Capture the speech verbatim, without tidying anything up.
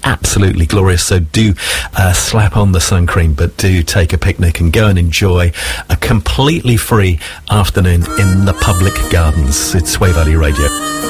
absolutely glorious. So do uh, slap on the sun cream, but do take a picnic and go and enjoy a completely free afternoon in the public gardens. It's Sway Valley Radio.